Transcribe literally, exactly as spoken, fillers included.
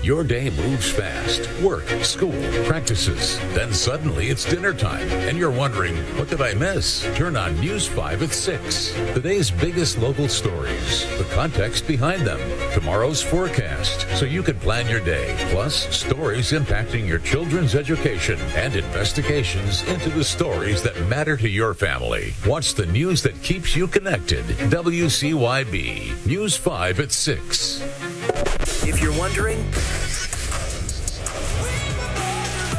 Your day moves fast. Work, school, practices. Then suddenly it's dinner time, and you're wondering, what did I miss? Turn on News five at six. The day's biggest local stories, the context behind them, tomorrow's forecast, so you can plan your day. Plus, stories impacting your children's education and investigations into the stories that matter to your family. Watch the news that keeps you connected. W C Y B News five at six. If you're wondering,